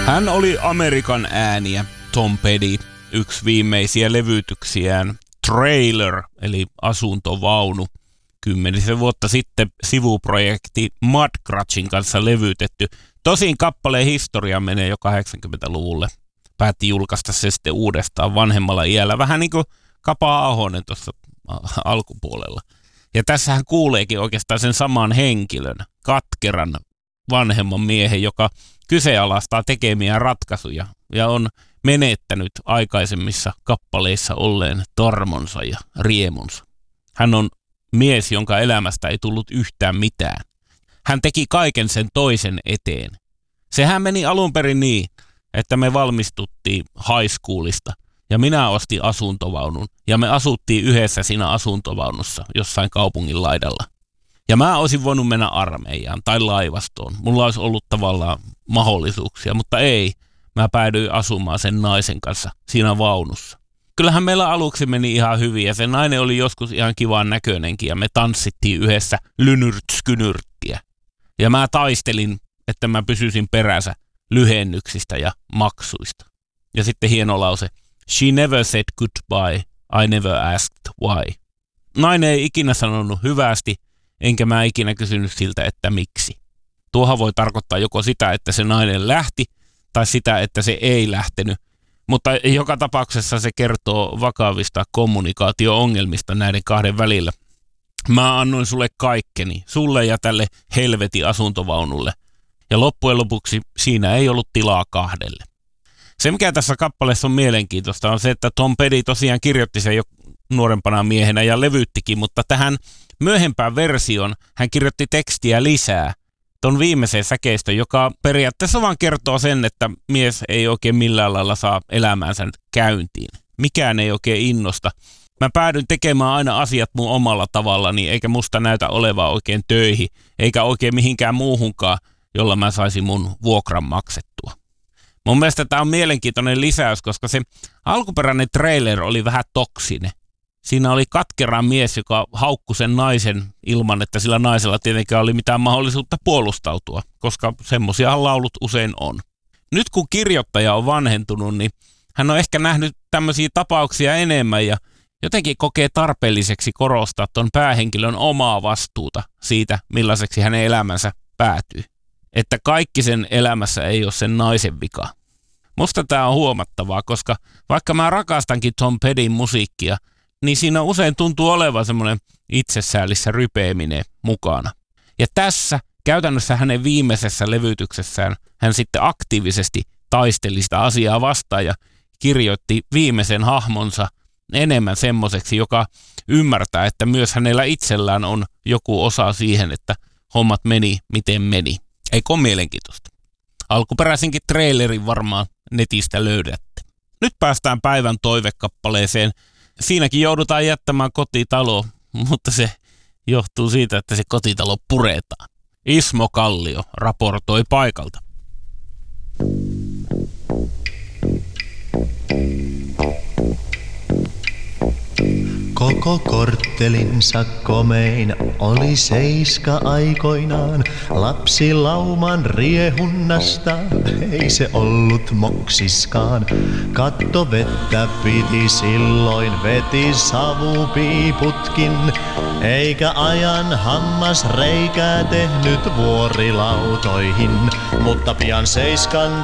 Hän oli Amerikan ääniä, Tom Petty. Yksi viimeisiä levytyksiään, Trailer, eli asuntovaunu. 10 vuotta sitten sivuprojekti Mudcrutchin kanssa levytetty. Tosin kappaleen historia menee jo 80-luvulle. Päätti julkaista se sitten uudestaan vanhemmalla iällä. Vähän niin kuin Kapa Ahonen tuossa alkupuolella. Ja tässähän kuuleekin oikeastaan sen saman henkilön, katkeran vanhemman miehen, joka kyseenalaistaa tekemiä ratkaisuja ja on menettänyt aikaisemmissa kappaleissa olleen tarmonsa ja riemunsa. Hän on mies, jonka elämästä ei tullut yhtään mitään. Hän teki kaiken sen toisen eteen. Sehän meni alun perin niin, että me valmistuttiin high schoolista ja minä ostin asuntovaunun ja me asuttiin yhdessä siinä asuntovaunussa jossain kaupungin laidalla. Ja mä olisin voinut mennä armeijaan tai laivastoon. Mulla olisi ollut tavallaan mahdollisuuksia, mutta ei. Mä päädyin asumaan sen naisen kanssa siinä vaunussa. Kyllähän meillä aluksi meni ihan hyvin ja se nainen oli joskus ihan kivan näköinenkin ja me tanssittiin yhdessä lynyrtskynyrttiä. Ja mä taistelin, että mä pysyisin perässä lyhennyksistä ja maksuista. Ja sitten hieno lause. She never said goodbye, I never asked why. Nainen ei ikinä sanonut hyvästi, enkä mä ikinä kysynyt siltä, että miksi. Tuohan voi tarkoittaa joko sitä, että se nainen lähti, tai sitä, että se ei lähtenyt. Mutta joka tapauksessa se kertoo vakavista kommunikaatio-ongelmista näiden kahden välillä. Mä annoin sulle kaikkeni, sulle ja tälle helvetin asuntovaunulle. Ja loppujen lopuksi siinä ei ollut tilaa kahdelle. Se, mikä tässä kappaleessa on mielenkiintoista, on se, että Tom Petty tosiaan kirjoitti sen jo nuorempana miehenä ja levyttikin, mutta tähän myöhempään versioon hän kirjoitti tekstiä lisää ton viimeiseen säkeistön, joka periaatteessa vaan kertoo sen, että mies ei oikein millään lailla saa elämäänsä käyntiin. Mikään ei oikein innosta. Mä päädyin tekemään aina asiat mun omalla tavallani, eikä musta näytä olevaa oikein töihin, eikä oikein mihinkään muuhunkaan, jolla mä saisin mun vuokran maksettua. Mun mielestä tää on mielenkiintoinen lisäys, koska se alkuperäinen trailer oli vähän toksinen. Siinä oli katkera mies, joka haukkui sen naisen ilman, että sillä naisella tietenkään oli mitään mahdollisuutta puolustautua, koska semmosiahan laulut usein on. Nyt kun kirjoittaja on vanhentunut, niin hän on ehkä nähnyt tämmöisiä tapauksia enemmän ja jotenkin kokee tarpeelliseksi korostaa ton päähenkilön omaa vastuuta siitä, millaiseksi hänen elämänsä päätyy. Että kaikki sen elämässä ei ole sen naisen vika. Musta tää on huomattavaa, koska vaikka mä rakastankin Tom Pettyn musiikkia, niin siinä usein tuntuu olevan semmoinen itsesäälissä rypeeminen mukana. Ja tässä käytännössä hänen viimeisessä levytyksessään hän sitten aktiivisesti taisteli sitä asiaa vastaan ja kirjoitti viimeisen hahmonsa enemmän semmoiseksi, joka ymmärtää, että myös hänellä itsellään on joku osa siihen, että hommat meni miten meni. Eikö ole mielenkiintoista? Alkuperäisenkin trailerin varmaan netistä löydätte. Nyt päästään päivän toivekappaleeseen. Siinäkin joudutaan jättämään kotitalo, mutta se johtuu siitä, että se kotitalo puretaan. Ismo Kallio raportoi paikalta. Koko korttelinsa komein oli seiska aikoinaan. Lapsilauman riehunnasta ei se ollut moksiskaan. Kattovettä piti silloin, veti savupiiputkin. Eikä ajan hammasreikää tehnyt vuorilautoihin. Mutta pian seiskan